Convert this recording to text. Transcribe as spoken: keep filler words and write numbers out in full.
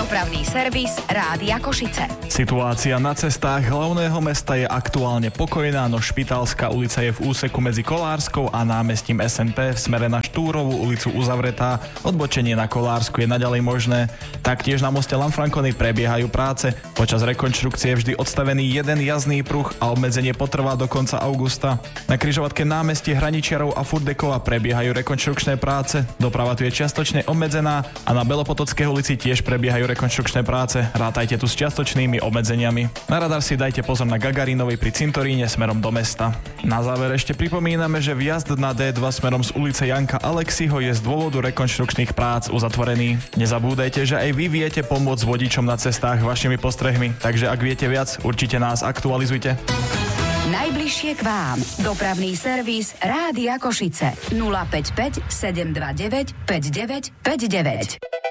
Dopravný servis Rádia Košice. Situácia na cestách hlavného mesta je aktuálne pokojná, no Špitálska ulica je v úseku medzi Kolárskou a námestím es en pé v smere na Štúrovú ulicu uzavretá. Odbočenie na Kolársku je naďalej možné. Taktiež na moste Lanfranconi prebiehajú práce. Počas rekonštrukcie je vždy odstavený jeden jazdný pruh a obmedzenie potrvá do konca augusta. Na križovatke námestie Hraničiarov a Furdekova prebiehajú rekonštrukčné práce. Doprava tu je čiastočne obmedzená a na Belopotockej ulici tiež prebiehajú rekonštrukčné práce. Rátajte tu s čiastočnými obmedzeniami. Na radar si dajte pozor na Gagarínovej pri cintoríne smerom do mesta. Na záver ešte pripomíname, že vjazd na dé dva smerom z ulice Janka Aleksiho je z dôvodu rekonštrukčných prác uzatvorený. Nezabúdajte, že aj vy viete pomôcť vodičom na cestách vašimi postrehmi, takže ak viete viac, určite nás aktualizujte. Najbližšie k vám. Dopravný servis Rádia Košice. nula päť päť sedem dva deväť päť deväť päť deväť.